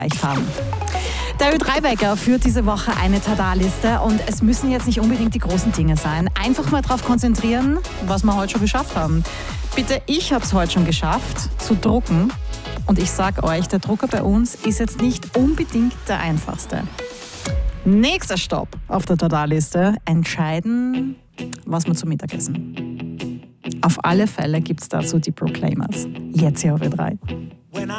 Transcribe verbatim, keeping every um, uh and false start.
erreicht haben. Der Ö drei Wecker führt diese Woche eine Tada-Liste und es müssen jetzt nicht unbedingt die großen Dinge sein. Einfach mal darauf konzentrieren, was wir heute schon geschafft haben. Bitte, ich habe es heute schon geschafft, zu drucken. Und ich sage euch, der Drucker bei uns ist jetzt nicht unbedingt der einfachste. Nächster Stopp auf der Tada-Liste: entscheiden, was wir zum Mittagessen. Auf alle Fälle gibt es dazu die Proclaimers. Jetzt hier auf Ö drei.